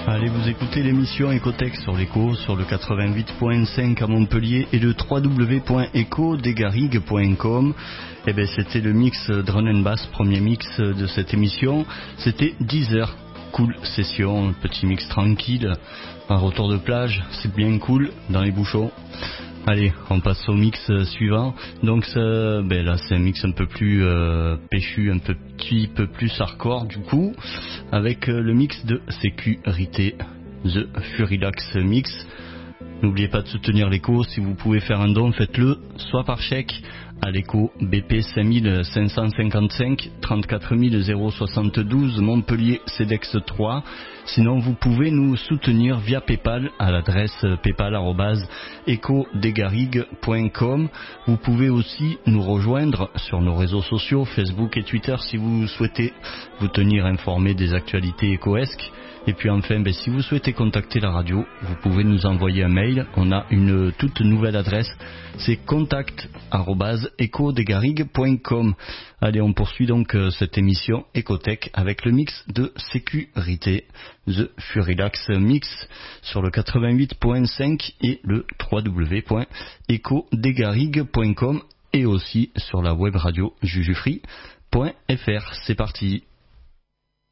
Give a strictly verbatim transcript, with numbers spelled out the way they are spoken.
Allez, vous écoutez l'émission Ecotech sur l'Echo, sur le quatre-vingt-huit point cinq à Montpellier et le w w w point eco des garrigues point com. Eh ben, c'était le mix Drone and Bass, premier mix de cette émission. C'était dix heures. Cool session, un petit mix tranquille, un retour de plage, c'est bien cool dans les bouchons. Allez, on passe au mix suivant. Donc ça, ben là c'est un mix un peu plus euh, péchu, un petit peu plus hardcore du coup, avec euh, le mix de Sécurité, The Furilax Mix. N'oubliez pas de soutenir l'Echo, si vous pouvez faire un don, faites-le, soit par chèque à l'Echo B P cinq cinq cent cinquante-cinq trente-quatre zéro soixante-douze Montpellier CEDEX trois. Sinon vous pouvez nous soutenir via PayPal à l'adresse paypal arobase eco des garrigues point com. Vous pouvez aussi nous rejoindre sur nos réseaux sociaux Facebook et Twitter si vous souhaitez vous tenir informé des actualités écoesques. Et puis enfin, ben, si vous souhaitez contacter la radio, vous pouvez nous envoyer un mail. On a une toute nouvelle adresse, c'est contact arobase eco des garrigues point com. Allez, on poursuit donc euh, cette émission Ecotech avec le mix de Sécurité, The Furilax Mix, sur le quatre-vingt-huit point cinq et le w w w point eco des garrigues point com et aussi sur la web radio jujufree point f r. C'est parti.